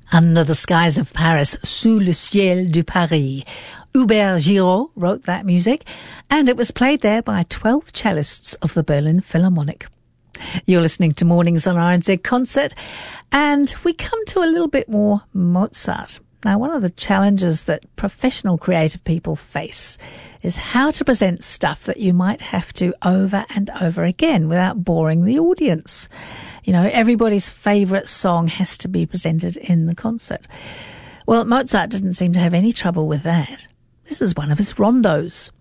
Under the Skies of Paris, Sous le ciel de Paris. Hubert Giraud wrote that music, and it was played there by 12 cellists of the Berlin Philharmonic. You're listening to Mornings on RNZ Concert, and we come to a little bit more Mozart. Now, one of the challenges that professional creative people face is how to present stuff that you might have to over and over again without boring the audience. You know, everybody's favourite song has to be presented in the concert. Well, Mozart didn't seem to have any trouble with that. This is one of his rondos.